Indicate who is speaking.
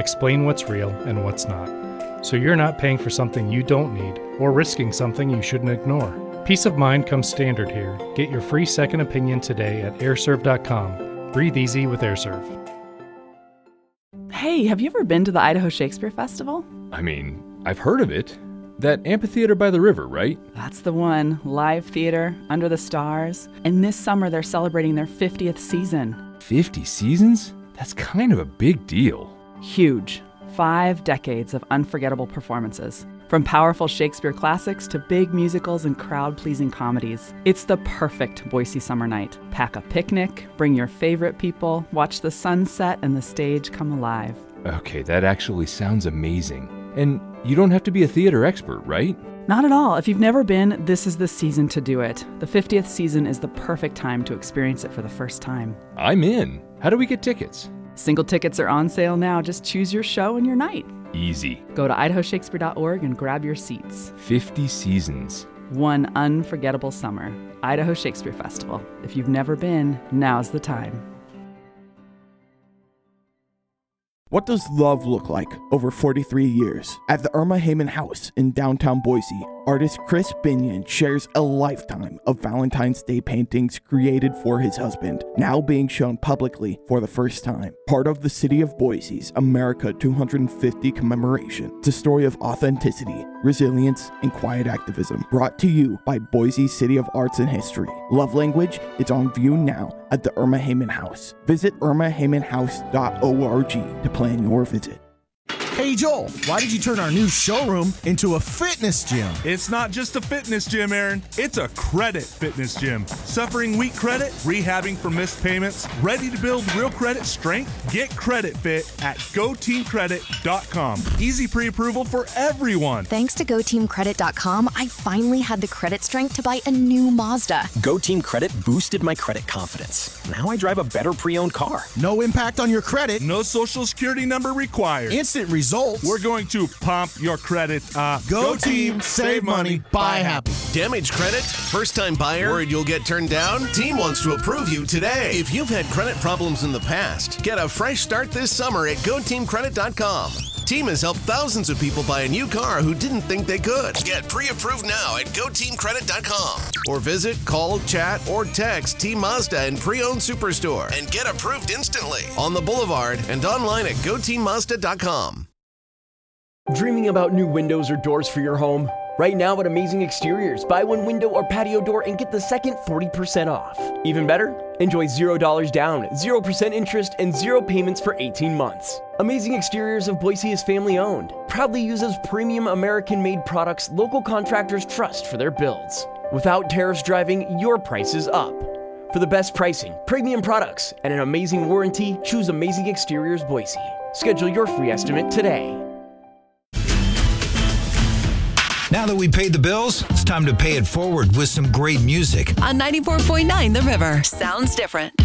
Speaker 1: explain what's real and what's not, so you're not paying for something you don't need or risking something you shouldn't ignore. Peace of mind comes standard here. Get your free second opinion today at airserv.com. Breathe easy with AirServ.
Speaker 2: Hey, have you ever been to the Idaho Shakespeare Festival?
Speaker 3: I mean, I've heard of it. That amphitheater by the river, right?
Speaker 2: That's the one. Live theater, under the stars. And this summer they're celebrating their 50th season.
Speaker 3: 50 seasons? That's kind of a big deal.
Speaker 2: Huge. 5 decades of unforgettable performances. From powerful Shakespeare classics to big musicals and crowd-pleasing comedies. It's the perfect Boise summer night. Pack a picnic, bring your favorite people, watch the sunset and the stage come alive.
Speaker 3: Okay, that actually sounds amazing. And you don't have to be a theater expert, right?
Speaker 2: Not at all. If you've never been, this is the season to do it. The 50th season is the perfect time to experience it for the first time.
Speaker 3: I'm in. How do we get tickets?
Speaker 2: Single tickets are on sale now. Just choose your show and your night.
Speaker 3: Easy.
Speaker 2: Go to idahoshakespeare.org and grab your seats.
Speaker 3: 50 seasons.
Speaker 2: One unforgettable summer. Idaho Shakespeare Festival. If you've never been, now's the time.
Speaker 4: What does love look like over 43 years? At the Irma Heyman House in downtown Boise, artist Chris Binion shares a lifetime of Valentine's Day paintings created for his husband, now being shown publicly for the first time. Part of the City of Boise's America 250 commemoration. It's a story of authenticity, resilience, and quiet activism, brought to you by Boise City of Arts and History. Love Language is on view now at the Irma Heyman House. Visit irmaheymanhouse.org to plan your visit.
Speaker 5: Hey Joel, why did you turn our new showroom into a fitness gym?
Speaker 6: It's not just a fitness gym, Aaron. It's a credit fitness gym. Suffering weak credit, rehabbing for missed payments, ready to build real credit strength? Get Credit Fit at GoTeamCredit.com. Easy pre-approval for everyone.
Speaker 7: Thanks to GoTeamCredit.com, I finally had the credit strength to buy a new Mazda.
Speaker 8: GoTeam Credit boosted my credit confidence. Now I drive a better pre-owned car.
Speaker 5: No impact on your credit.
Speaker 6: No social security number required.
Speaker 5: Instant results.
Speaker 6: We're going to pump your credit up.
Speaker 5: Go Team, save money, buy happy.
Speaker 9: Damage credit? First time buyer? Worried you'll get turned down? Team wants to approve you today. If you've had credit problems in the past, get a fresh start this summer at GoTeamCredit.com. Team has helped thousands of people buy a new car who didn't think they could. Get pre-approved now at GoTeamCredit.com. Or visit, call, chat, or text Team Mazda and Pre-Owned Superstore and get approved instantly on the Boulevard and online at GoTeamMazda.com.
Speaker 10: Dreaming about new windows or doors for your home? Right now at Amazing Exteriors, buy one window or patio door and get the second 40% off. Even better, enjoy $0 down, 0% interest, and 0 payments for 18 months. Amazing Exteriors of Boise is family owned, proudly uses premium American-made products local contractors trust for their builds. Without tariffs driving your prices up. For the best pricing, premium products, and an amazing warranty, choose Amazing Exteriors Boise. Schedule your free estimate today.
Speaker 11: Now that we paid the bills, it's time to pay it forward with some great music.
Speaker 12: On 94.9 The River. Sounds different.